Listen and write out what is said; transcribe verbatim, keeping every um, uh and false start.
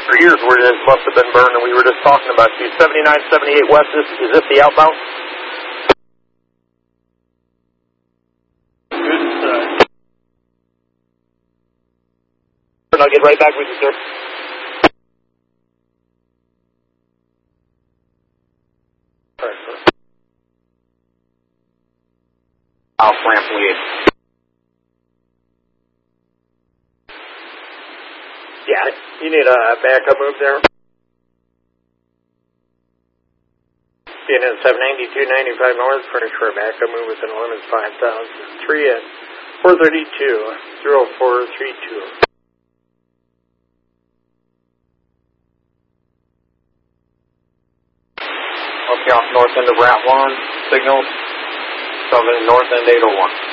for years where it must have been burned, and we were just talking about you. seventy-nine seventy-eight West, is, is this the outbound? Good. Uh, I'll get right back with you, sir. All right, sir. I'll ramp lead. Yeah, you need a backup move there. C N N seven ninety-two ninety-five north, furnish for a backup move within limits five thousand three at four thirty-two, zero four three two. Okay, off north end of Route one, signal, seven north end eight oh one.